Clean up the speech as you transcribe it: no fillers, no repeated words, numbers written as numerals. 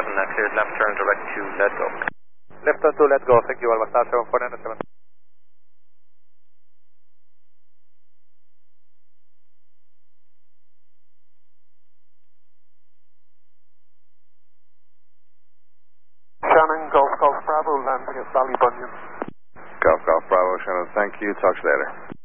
cleared left turn direct to let go. Left on 2, let go. Thank you, Alpha Star 7497. Shannon, Golf Bravo, landing at Ballybunion. Golf Bravo, Shannon, thank you. Talk to you later.